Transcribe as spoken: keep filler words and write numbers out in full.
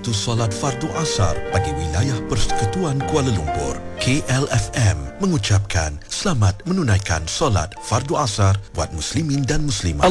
waktu solat fardu asar bagi wilayah Persekutuan Kuala Lumpur. K L F M mengucapkan selamat menunaikan solat fardu asar buat muslimin dan muslimat.